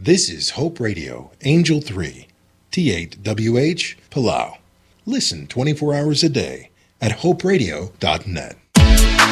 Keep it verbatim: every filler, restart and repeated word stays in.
This is Hope Radio, Angel three, T eight W H, Palau. Listen twenty-four hours a day at hope radio dot net.